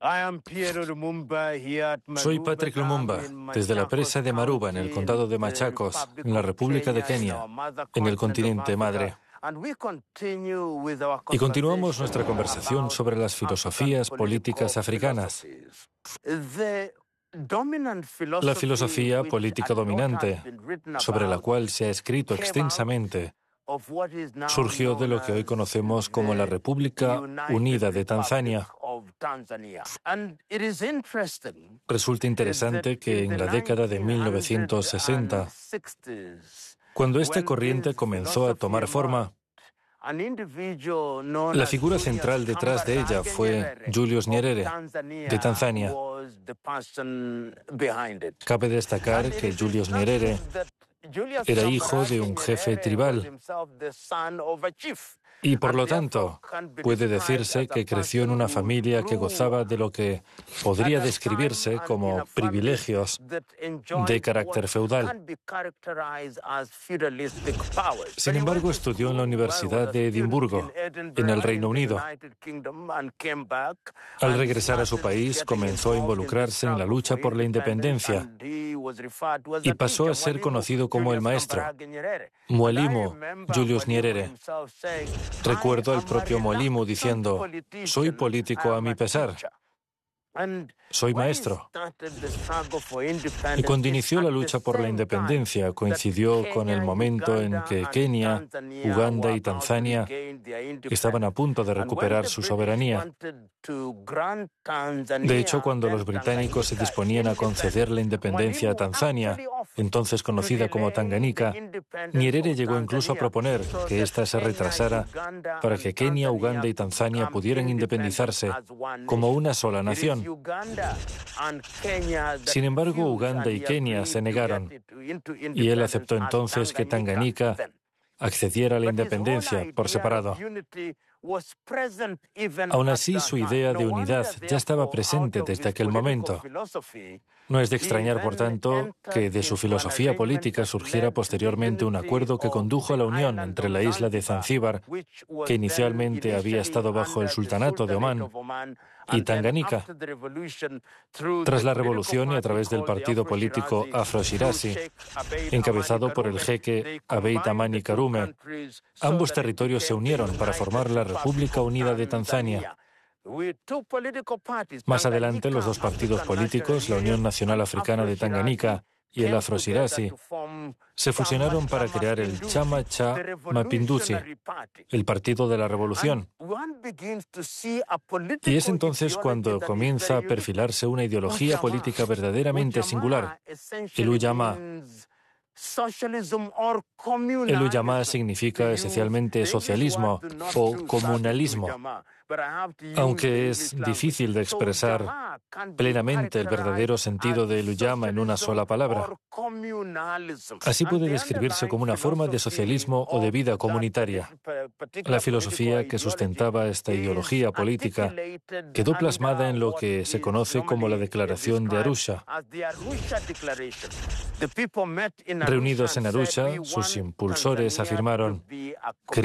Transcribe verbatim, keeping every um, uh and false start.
Soy Patrick Lumumba, desde la presa de Maruba, en el condado de Machacos, en la República de Kenia, en el continente madre. Y continuamos nuestra conversación sobre las filosofías políticas africanas. La filosofía política dominante, sobre la cual se ha escrito extensamente, surgió de lo que hoy conocemos como la República Unida de Tanzania. Resulta interesante que en la década de mil novecientos sesenta, cuando esta corriente comenzó a tomar forma, la figura central detrás de ella fue Julius Nyerere, de Tanzania. Cabe destacar que Julius Nyerere era hijo de un jefe tribal y, por lo tanto, puede decirse que creció en una familia que gozaba de lo que podría describirse como privilegios de carácter feudal. Sin embargo, estudió en la Universidad de Edimburgo, en el Reino Unido. Al regresar a su país, comenzó a involucrarse en la lucha por la independencia y pasó a ser conocido como el maestro, Mwalimu Julius Nyerere. Recuerdo al propio Mwalimu diciendo: «Soy político a mi pesar. Soy maestro». Y cuando inició la lucha por la independencia, coincidió con el momento en que Kenia, Uganda y Tanzania estaban a punto de recuperar su soberanía. De hecho, cuando los británicos se disponían a conceder la independencia a Tanzania, entonces conocida como Tanganyika, Nyerere llegó incluso a proponer que ésta se retrasara para que Kenia, Uganda y Tanzania pudieran independizarse como una sola nación. Sin embargo, Uganda y Kenia se negaron, y él aceptó entonces que Tanganyika accediera a la independencia por separado. Aún así, su idea de unidad ya estaba presente desde aquel momento. No es de extrañar, por tanto, que de su filosofía política surgiera posteriormente un acuerdo que condujo a la unión entre la isla de Zanzíbar, que inicialmente había estado bajo el sultanato de Omán, y Tanganyika. Tras la revolución y a través del partido político Afro-Shirazi, encabezado por el jeque Abeid Amani Karume, ambos territorios se unieron para formar la República Unida de Tanzania. Más adelante, los dos partidos políticos, la Unión Nacional Africana de Tanganyika y el Afro-Shirazi, se fusionaron para crear el Chama cha Mapinduzi, el Partido de la Revolución. Y es entonces cuando comienza a perfilarse una ideología política verdaderamente singular, el Ujamaa. El Ujamaa significa esencialmente socialismo o comunalismo, aunque es difícil de expresar plenamente el verdadero sentido del Ujamaa en una sola palabra. Así puede describirse como una forma de socialismo o de vida comunitaria. La filosofía que sustentaba esta ideología política quedó plasmada en lo que se conoce como la Declaración de Arusha. Reunidos en Arusha, sus impulsores afirmaron: